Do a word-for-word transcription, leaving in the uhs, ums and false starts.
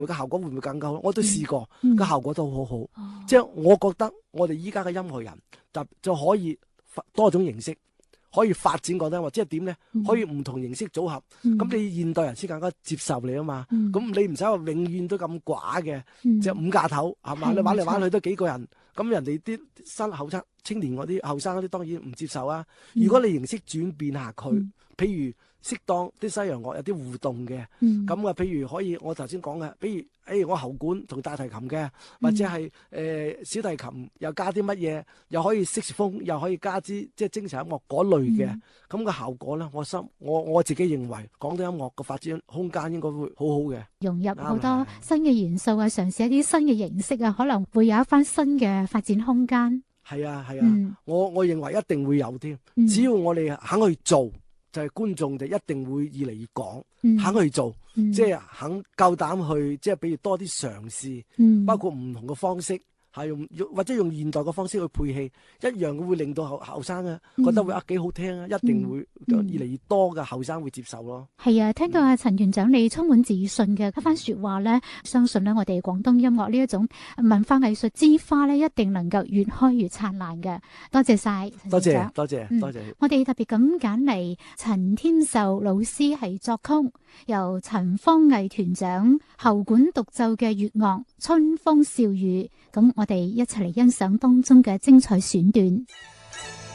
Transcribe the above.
個效果會唔會更加好？我都試過，個、 嗯、 效果都好好。 哦、即係我覺得我哋依家嘅音樂人就就可以多種形式。可以發展覺得，或者係點咧？可以唔同形式組合，咁、嗯、你現代人先更加接受你啊嘛。咁、嗯、你唔使話永遠都咁寡嘅，即係、嗯、五架頭係嘛？你玩嚟玩去都幾個人，咁人哋啲新後生、青年嗰啲後生嗰啲當然唔接受啊。嗯、如果你形式轉變下佢，嗯、譬如適當啲西洋樂有啲互動嘅，咁啊、嗯，譬如可以我頭先講嘅，譬如誒、哎、我喉管同大提琴嘅，或者係誒、呃、小提琴又加啲乜嘢，又可以色士風，又可以加啲即係精神音樂嗰類嘅，咁、嗯、個效果咧，我心我我自己認為廣東音樂個發展空間應該會好好嘅， 融入好多新嘅元素啊，嘗試一啲新嘅形式啊，可能會有一番新嘅發展空間。 係啊係啊， 嗯、 我我認為一定會有添， 嗯、 只要我哋肯去做。就係觀眾就一定會越嚟越講，嗯、肯去做，嗯、即係肯夠膽去，即係比如多啲嘗試，嗯、包括唔同嘅方式，係用或者用現代嘅方式去配戲，一樣會令到後後生啊覺得會啊幾好聽啊，一定會越嚟越多嘅後生會接受咯。 係啊，聽到阿陳園長你充滿自信嘅一番說話咧，相信咧我哋廣東音樂呢一種文化藝術之花咧，一定能夠越開越燦爛嘅。多謝晒， 多謝多謝、嗯、多謝。 我哋特別咁揀嚟陳添壽老師係作曲，由陳方毅團長喉管獨奏嘅粵樂《春風笑雨》，咁我哋一齊嚟欣賞當中嘅精彩選段。